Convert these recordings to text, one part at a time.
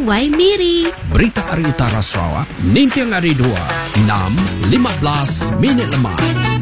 Y Miri. Berita Hari Utara Sarawak, Nintiang Hari 2, 6.15 minit lemah.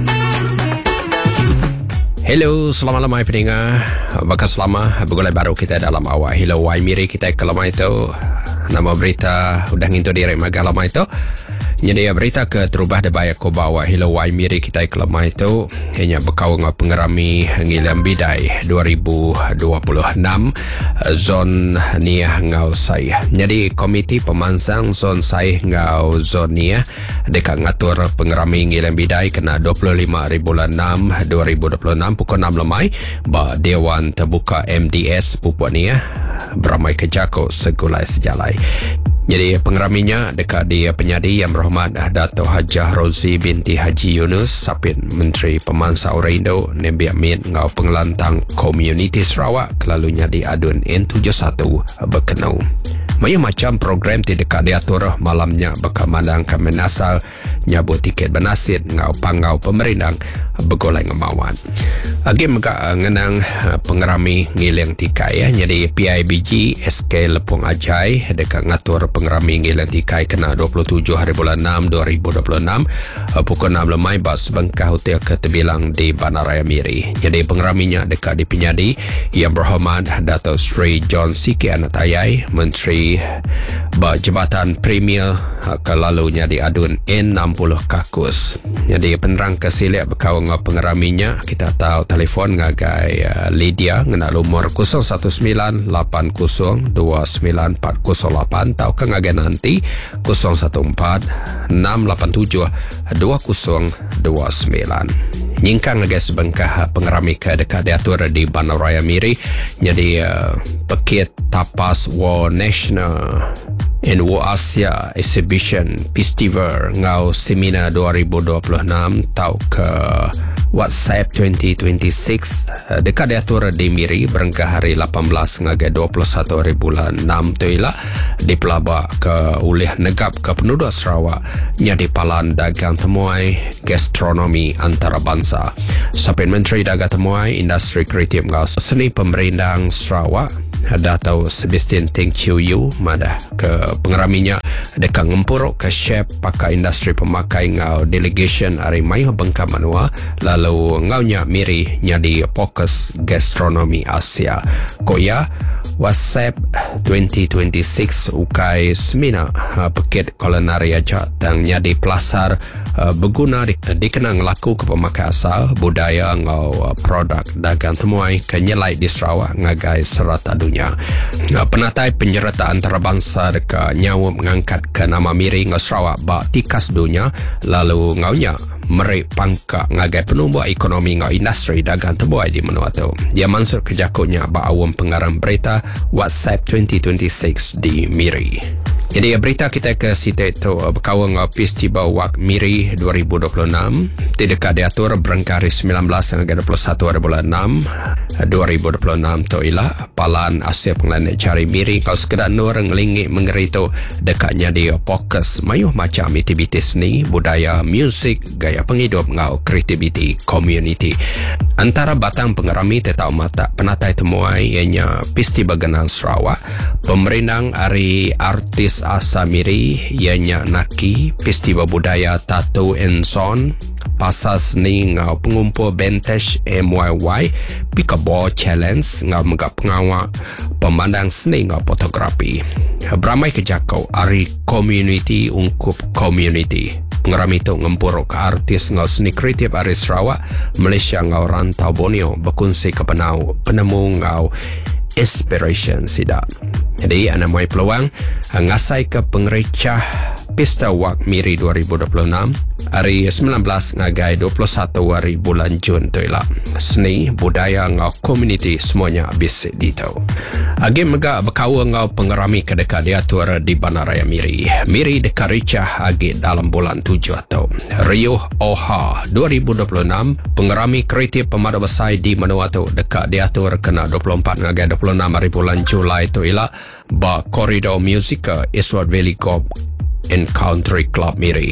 Hello, selamat lemah pendengar. Bakas lama bergulai baru kita dalam awal Hello Y Miri kita ke lemah itu. Nama berita udah ngintu direk maga lemah itu. Jadi berita ke terubah debaya ko bawa Hello Y Miri kita ke lemah itu hanya berkau dengan pengerami ngilam bidai 2026 zon niah ngau saya. Jadi komiti pemansang zon saya ngau zon niah dekat ngatur pengerami ngilam bidai kena 25 bulan 6 2026 pukul 6 lemai ba Dewan Terbuka MDS Pupuk niah beramai ke Jako segulai sejalai. Jadi pengeraminya dekat dia penyadi Yang Berhormat Dato' Hajah Rozi binti Haji Yunus Sapit Menteri Pemansang Orang Indo Nabi Amin ngau pengelantang komuniti Sarawak kelalunya di adun N71 berkenau. Macam program ti dekat diatur malamnya berkamandang kemen asal nyabut tiket benasit ngau pangau pemerintah bergolai ngemawan. Agi megak ngenang pengerami ngilang tikai ya. Jadi PIBG SK Lepung Ajai dekat ngatur pengerami ngilang tikai kena 27 hari bulan 6 2026 pukul 6 lemai bas Bengkah Hotel Ketebilang di Bandaraya Miri. Jadi pengeraminya dekat di Penyadi Yang Berhormat Dato' Sri John Siki Anatayai Menteri Jabatan Premier kelalunya di adun N60 Kakus. Jadi penerang kesilap berkawal dengan pengeraminya kita tahu telefon ngagai Lydia ngena nomor 019-80-29408 tahu ke ngagai nanti 014-687-2029 nyingkang ngagai sebengkah pengerami ke dekat diatur di Bandaraya Miri. Jadi Pekit Tapas War National and War Asia Exhibition Festival ngau seminar 2026 tau ke WhatsApp 2026 dekat diatur di Miri berengkah hari 18 ngagai 21 hari bulan 6 tu ialah di pelabak ke oleh negap ke penduduk Sarawak nyadi palan dagang temuai gastronomi antarabangsa. Sapit Menteri Dagang Temuai Industri Kreatif ngau seni pemerintah Sarawak Dato' Sebastian Teng Chiu Yu madah ke pengeraminya dekat ngempuruk ke chef pakai industri pemakai ngau delegation hari Mayu Bengkak Manua lalu ngaunya Miri nyadi fokus gastronomi Asia koya WhatsApp 2026 ukai seminar Pekit Kulinari aja dan nyadi pelasar berguna dikenang laku ke pemakai asal budaya ngau produk dagang temuai kenyelai di Sarawak ngagai serata dunia. Penatai penyerta antarabangsa dekat nyawa mengangkat ke nama Miri ngau Sarawak bak tikas dunia lalu ngaunya merik pangkak ngagai penumbuh ekonomi ngau industri dagang tebuai di menua tu. Dia mansur kejakutnya bak awam pengarang berita WhatsApp 2026 di Miri. Jadi berita kita ke situ itu berkawal ngau Festival Wak Miri 2026 di dekat diatur berengkah hari 19 hingga 21 hari bulan 6 2026 tu ialah palan Asia Pengelanit Cari Miri ngau sekedar nur ngelingik mengeri tu dekatnya dia fokus mayuh macam aktiviti seni, budaya, muzik, gaya penghidup ngau kreativiti community. Antara batang pengerami tetap mata penatai temuai ianya Festival Genang Sarawak, pemerintah hari artis Asa Miri ianya Naki, Festival Budaya Tattoo and Son, pasar seni ngau pengumpul Bentesh MYY, Pickleball Challenge ngau megap pengawak pemandang seni ngau fotografi. Beramai ke Jakau hari community ungkup community. Pengerami itu ngempuruk ke artis ngau seni kreatif hari Sarawak, Malaysia ngau rantau Borneo berkongsi ke penemu ngau inspiration sidak. Jadi anda mulai peluang ngasai ke pengerecah Pesta Wak Miri 2026 hari 19 ngagai 21 hari bulan Jun tu ialah seni, budaya ngau komuniti semuanya habis ditau. Agi megak berkawa ngau pengerami ke dekat diatur di Bandaraya Miri. Miri dekat ricah agi dalam bulan 7 atau Riuh Oha 2026 pengerami kreatif pemadu besar di menua tu dekat diatur kena 24 ngagai 26 hari bulan Julai tu ialah ba koridor musika Eastwood Valley Golf and Country Club Miri.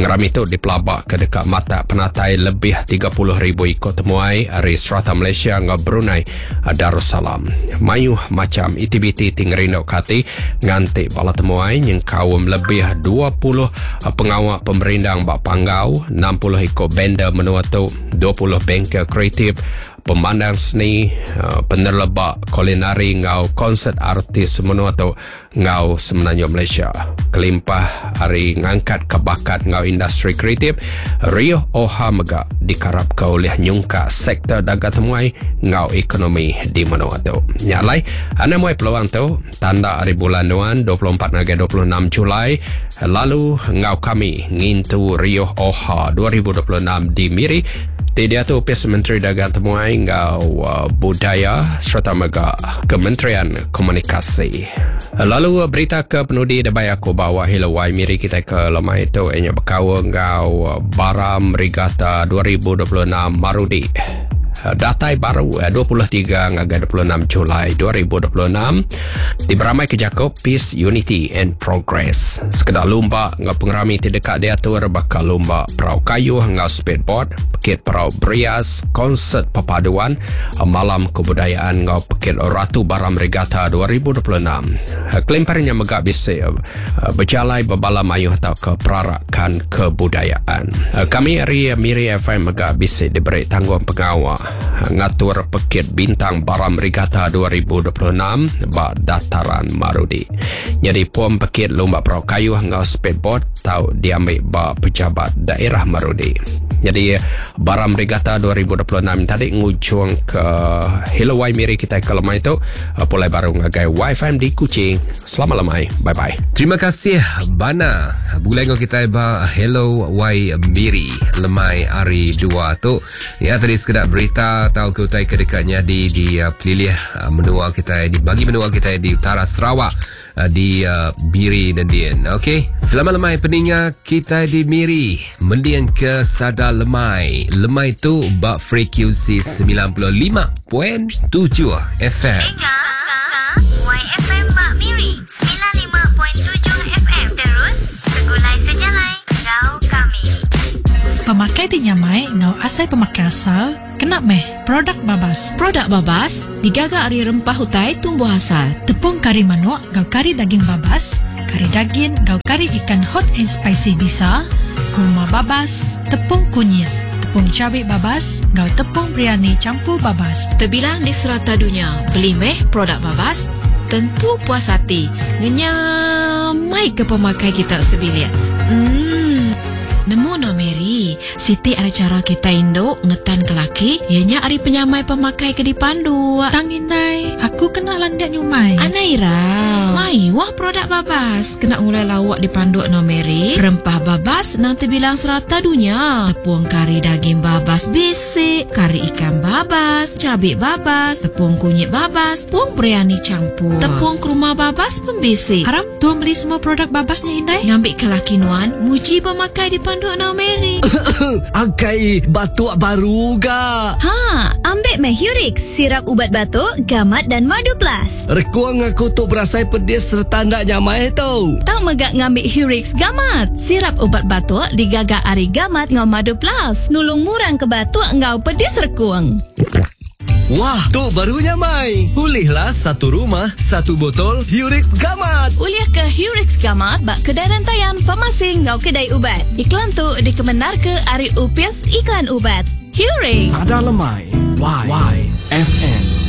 Pengerami itu dipelabak ke dekat mata penatai lebih 30,000 ikut temuai dari serata Malaysia dengan Brunei Darussalam. Mayu macam itibiti tinggerindok kati ngantik bala temuai yang kawum lebih 20 pengawak pemerindang bak panggau, 60 ikut benda menua tu, 20 bengkel kreatif, pemandang seni, penerlebak kulinari ngau konsert artis menua tu ngau semenanjung Malaysia. Kelimpah hari ngangkat kebakat ngau industri kreatif, Rio Oha Megak dikarap ke oleh nyungka sektor dagang temuai ngau ekonomi di menua tu. Nyalai, anda muai peluang tu tanda hari bulan nuan 24 hingga 26 Julai lalu ngau kami ngintu Rio Oha 2026 di Miri. Dia tu Pes Menteri Dagang Temuai ngau budaya serta mega Kementerian Komunikasi. Lalu berita ke penudi debai aku bawa hilawai miri kita ke lemah itu enya berkawa ngau Baram Regatta 2026 Marudi. Datai baru 23 hingga 26 Julai 2026 diberamai ke Jakob Peace, Unity and Progress. Sekedar lomba ngau pengerami terdekat diatur bakal lomba perahu kayu ngau speedboard, pekit perahu berias, konsert perpaduan, malam kebudayaan ngau pekit Ratu Baram Regatta 2026. Kelimparnya megak bisik berjalai berbala mayuh atau ke perarakan kebudayaan. Kami hari Miri FM megak bisik diberi tanggungan pengawal ngatur pekit bintang Baram Regatta 2026 bak dataran Marudi. Jadi puan pekit lomba perahu kayu ngau speedboard tahu diambil bak pejabat daerah Marudi. Jadi Baram Regatta 2026 tadi ngujung ke Hilawai Miri kita ke lemah itu pulai baru ngagai YFM di Kuching. Selamat lemai. Bye bye. Terima kasih Bana. Bulai ngau kita ba Hello Y Miri lemai hari 2 tu. Ya tadi sekedar berita tahu ke utai kedekatnya di pelilih menua kita di bagi menua kita di utara Sarawak di Miri Nendian. Okey, selamat lemai pendengar kita di Miri mendian ke Sada Lemai. Lemai tu bak frekuensi 95.7 FM. YFM bak Miri 95.7 FM. Terus segulai sejalai ngau kami. Pemakai tinyamai ngau asai pemakai asal kena meh produk babas. Produk babas digaga ari rempah hutai tumbuh asal. Tepung kari manuk ngau kari daging babas, kari daging ngau kari ikan hot and spicy bisa, kurma babas, tepung kunyit, tepung cabai babas ngau tepung biryani campur babas. Terbilang di serata dunia beli meh produk babas tentu puas hati. Ngenyamai ke pemakai kita sebilian. Nemu no Mary, Siti ada cara kita Indo ngetan ke laki, ianya ari penyamai pemakai ke dipandu. Tanginai, aku kena landak nyumai. Anaira, mai wah produk babas kena mulai lawak dipandu no Mary. Rempah babas nanti bilang serata dunia. Tepung kari daging babas basic, kari ikan babas, cabai babas, tepung kunyit babas, tepung biryani campur, tepung kurma babas pun basic. Haram tuan beli semua produk babasnya Indai. Ngambil ke laki nuan, muji pemakai dipandu no Mary. Angkai batuk baru ga? Ha, ambil meh Hurix, sirap ubat batuk, gamat dan madu plus. Rekuang aku tu berasai pedis serta nak nyamai tau. Tak megak ngambil Hurix gamat. Sirap ubat batuk digagak ari gamat ngau madu plus. Nulung murang ke batuk ngau pedis rekuang. Wah, tu barunya mai. Pulihlah satu rumah, satu botol Hurix Gamat. Uliah ke Hurix Gamat bak kedai rantaian farmasi ngau kedai ubat. Iklan tu dikemenar ke Ari Upis Iklan Ubat. Hurix. Sada Lemai. YFM.